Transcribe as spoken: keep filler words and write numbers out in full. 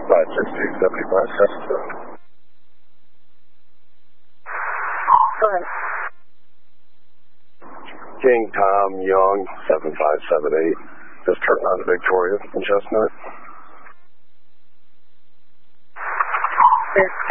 five sixty, seventy-five, seven. Go ahead. King Tom Young, seven five seven eight. Just turned on to Victoria from Chestnut. Yes.